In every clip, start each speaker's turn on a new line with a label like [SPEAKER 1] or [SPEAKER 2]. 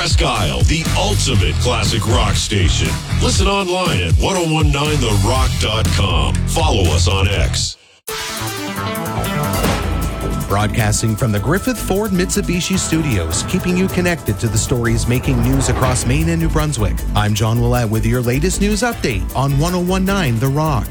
[SPEAKER 1] Presque Isle, the ultimate classic rock station. Listen online at 1019therock.com. Follow us on X.
[SPEAKER 2] Broadcasting from the Griffith Ford Mitsubishi Studios, keeping you connected to the stories making news across Maine and New Brunswick. I'm John Willett with your latest news update on 1019 The Rock.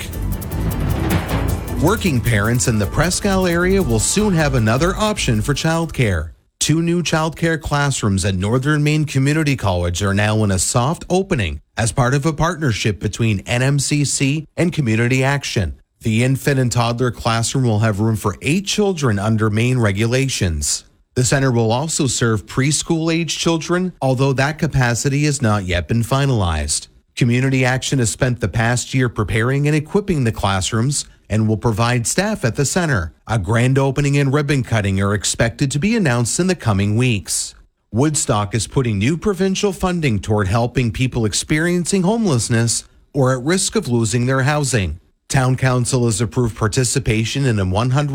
[SPEAKER 2] Working parents in the Presque Isle area will soon have another option for childcare. 2 new childcare classrooms at Northern Maine Community College are now in a soft opening as part of a partnership between NMCC and Community Action. The infant and toddler classroom will have room for 8 children under Maine regulations. The center will also serve preschool-age children, although that capacity has not yet been finalized. Community Action has spent the past year preparing and equipping the classrooms and will provide staff at the center. A grand opening and ribbon cutting are expected to be announced in the coming weeks. Woodstock is putting new provincial funding toward helping people experiencing homelessness or at risk of losing their housing. Town Council has approved participation in a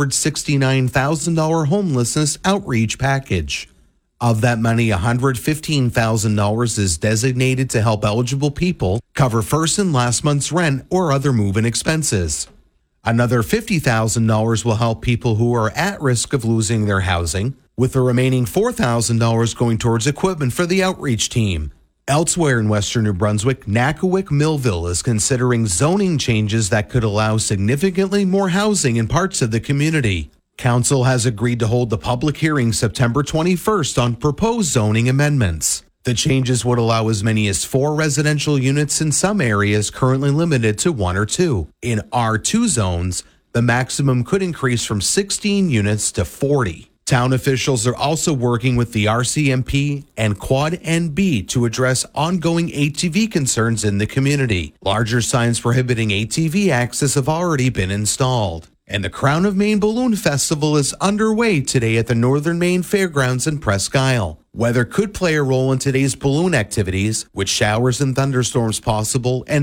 [SPEAKER 2] $169,000 homelessness outreach package. Of that money, $115,000 is designated to help eligible people cover first and last month's rent or other move-in expenses. Another $50,000 will help people who are at risk of losing their housing, with the remaining $4,000 going towards equipment for the outreach team. Elsewhere in western New Brunswick, Nakiwik Millville is considering zoning changes that could allow significantly more housing in parts of the community. Council has agreed to hold the public hearing September 21st on proposed zoning amendments. The changes would allow as many as 4 residential units in some areas currently limited to 1 or 2. In R2 zones, the maximum could increase from 16 units to 40. Town officials are also working with the RCMP and Quad NB to address ongoing ATV concerns in the community. Larger signs prohibiting ATV access have already been installed. And the Crown of Maine Balloon Festival is underway today at the Northern Maine Fairgrounds in Presque Isle. Weather could play a role in today's balloon activities, with showers and thunderstorms possible and